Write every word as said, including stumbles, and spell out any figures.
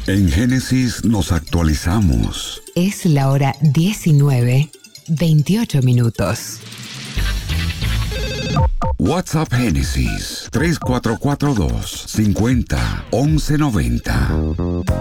En Génesis nos actualizamos. Es la hora diecinueve, veintiocho minutos. WhatsApp Génesis tres cuatro cuatro dos cincuenta once noventa.